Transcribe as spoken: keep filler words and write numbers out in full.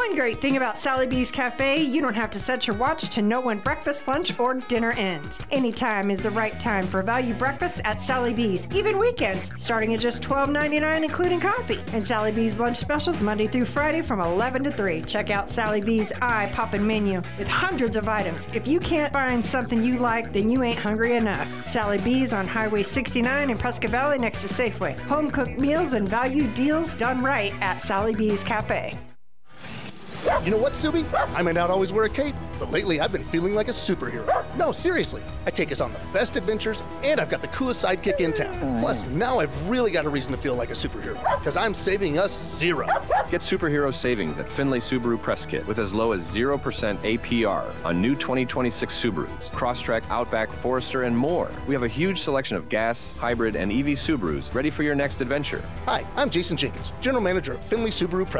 One great thing about Sally B's Cafe, you don't have to set your watch to know when breakfast, lunch, or dinner ends. Anytime is the right time for value breakfast at Sally B's, even weekends, starting at just twelve ninety-nine, including coffee. And Sally B's lunch specials Monday through Friday from eleven to three. Check out Sally B's eye-poppin' menu with hundreds of items. If you can't find something you like, then you ain't hungry enough. Sally B's on Highway sixty-nine in Prescott Valley next to Safeway. Home-cooked meals and value deals done right at Sally B's Cafe. You know what, Subi? I might not always wear a cape, but lately I've been feeling like a superhero. No, seriously. I take us on the best adventures, and I've got the coolest sidekick in town. Plus, now I've really got a reason to feel like a superhero, because I'm saving us zero. Get superhero savings at Finley Subaru Press Kit with as low as zero percent A P R on new twenty twenty-six Subarus, Crosstrek, Outback, Forester, and more. We have a huge selection of gas, hybrid, and E V Subarus ready for your next adventure. Hi, I'm Jason Jenkins, General Manager at Finley Subaru Press